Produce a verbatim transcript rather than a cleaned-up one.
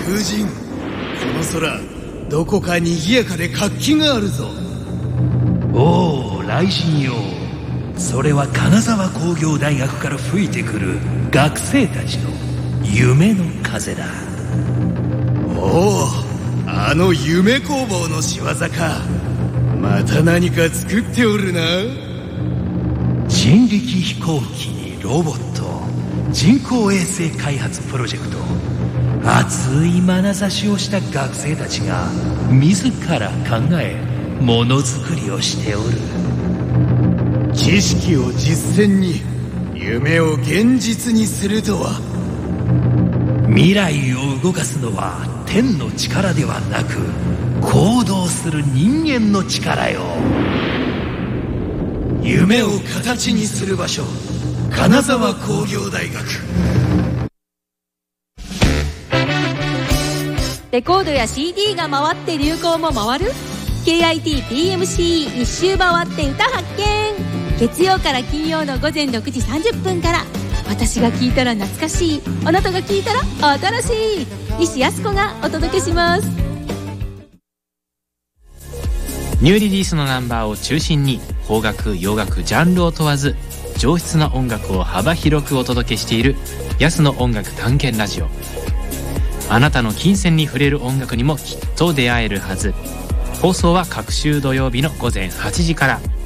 風神、この空どこか賑やかで活気があるぞ。 おお雷神よ、それは金沢工業大学から吹いてくる学生たちの夢の風だ。 おお、あの夢工房の仕業か。また何か作っておるな。 人力飛行機にロボット、人工衛星開発プロジェクト、熱い眼差しをした学生たちが自ら考えものづくりをしておる。 知識を実践に、夢を現実にするとは。 未来を動かすのは天の力ではなく、行動する人間の力よ。夢を形にする場所、金沢工業大学。 レコードや シーディー が回って流行も回る ケーアイティーピーエムシー 一周回って歌発見。月曜から金曜の午前ろくじさんじゅっぷんから、私が聞いたら懐かしい、あなたが聞いたら新しい、西安子がお届けします。 ニューリリースのナンバーを中心に邦楽洋楽ジャンルを問わず上質な音楽を幅広くお届けしている安の音楽探検ラジオ。あなたの金銭に触れる音楽にもきっと出会えるはず。放送は各週土曜日の午前はちじから。